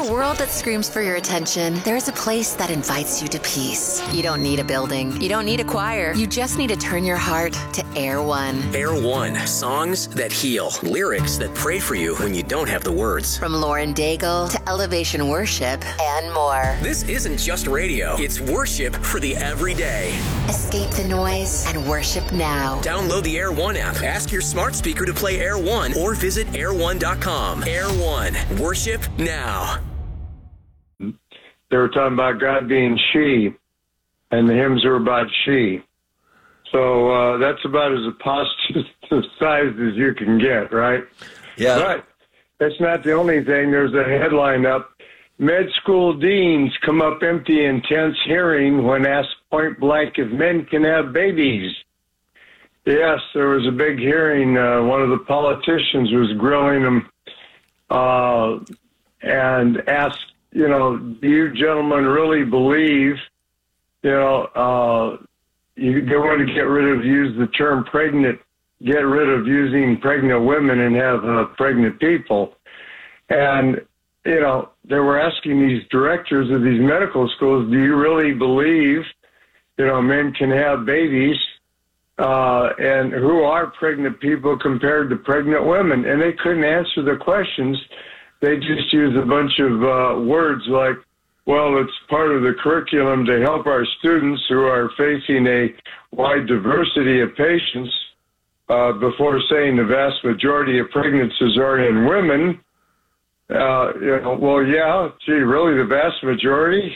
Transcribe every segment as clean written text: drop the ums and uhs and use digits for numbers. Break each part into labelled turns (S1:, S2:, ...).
S1: a world that screams for your attention, there's a place that invites you to peace. You don't need a building. You don't need a choir. You just need to turn your heart to Air One.
S2: Air One. Songs that heal. Lyrics that pray for you when you don't have the words.
S1: From Lauren Daigle to Elevation Worship and more.
S2: This isn't just radio. It's worship for the everyday.
S1: Escape the noise and worship now.
S2: Download the Air One app. Ask your smart speaker to play Air One or visit air1.com. Air One. Worship now.
S3: They were talking about God being she, and the hymns are about she. So that's about as apostatized as you can get, right?
S4: Yeah.
S3: But that's not the only thing. There's a headline up. Med school deans come up empty intense hearing when asked point blank if men can have babies. Yes, there was a big hearing. One of the politicians was grilling them and asked, do you gentlemen really believe, they want to get rid of using pregnant women and have pregnant people. And, they were asking these directors of these medical schools, do you really believe, men can have babies? And who are pregnant people compared to pregnant women? And they couldn't answer the questions. They just used a bunch of words like, well, it's part of the curriculum to help our students who are facing a wide diversity of patients before saying the vast majority of pregnancies are in women. Well, yeah, gee, really the vast majority?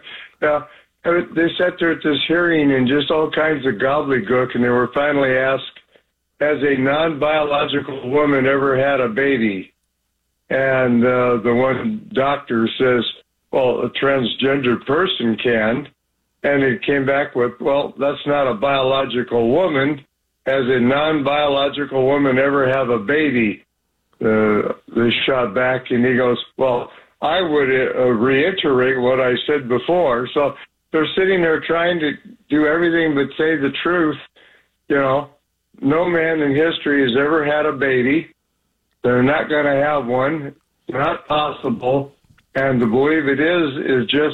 S3: They sat there at this hearing and just all kinds of gobbledygook, and they were finally asked, has a non-biological woman ever had a baby? And the one doctor says, well, a transgender person can. And it came back with, well, that's not a biological woman. Has a non-biological woman ever have a baby? They shot back, and he goes, well, I would reiterate what I said before. So they're sitting there trying to do everything but say the truth. No man in history has ever had a baby. They're not going to have one. It's not possible. And to believe it is just,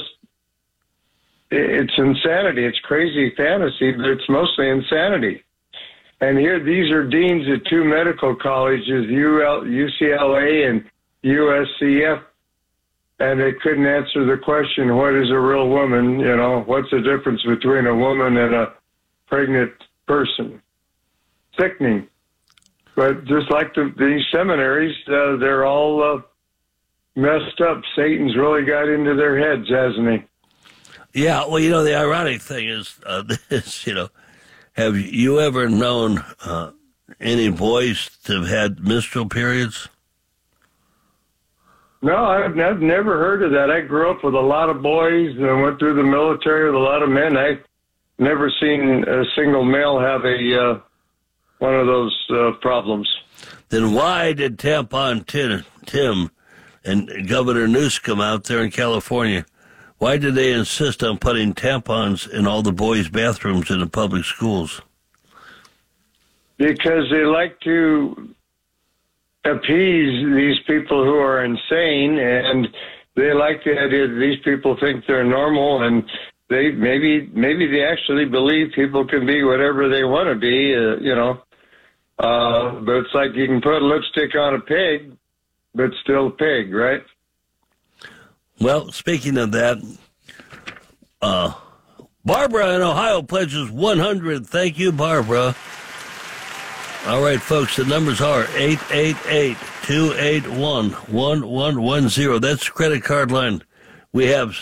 S3: it's insanity. It's crazy fantasy, but it's mostly insanity. And here, these are deans at two medical colleges, UCLA and USCF, and they couldn't answer the question, what is a real woman? What's the difference between a woman and a pregnant person? Sickening. But just like these seminaries, they're all messed up. Satan's really got into their heads, hasn't he?
S4: Yeah, well, the ironic thing is this, have you ever known any boys to have had menstrual periods?
S3: No, I've never heard of that. I grew up with a lot of boys and went through the military with a lot of men. I've never seen a single male have one of those problems.
S4: Then why did Tampon Tim and Governor Newsom out there in California, why did they insist on putting tampons in all the boys' bathrooms in the public schools?
S3: Because they like to appease these people who are insane, and they like the idea that these people think they're normal, and they maybe they actually believe people can be whatever they want to be, but it's like you can put lipstick on a pig, but still a pig, right?
S4: Well, speaking of that, Barbara in Ohio pledges 100. Thank you, Barbara. All right, folks, the numbers are 888-281-1110. That's the credit card line. We have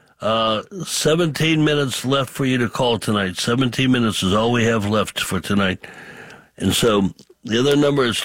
S4: 17 minutes left for you to call tonight. 17 minutes is all we have left for tonight. And so the other number is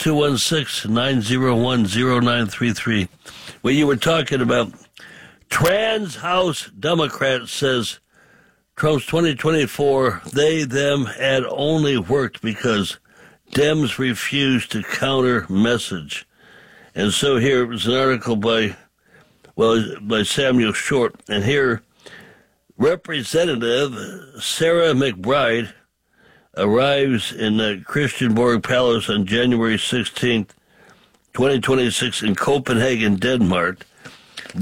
S4: 216-901-0933. When you were talking about Trans House Democrat says Trump's 2024 they, them ad only worked because Dems refused to counter message. And so here was an article by Samuel Short. And here, Representative Sarah McBride arrives in the Christiansborg Palace on January 16th, 2026 in Copenhagen, Denmark.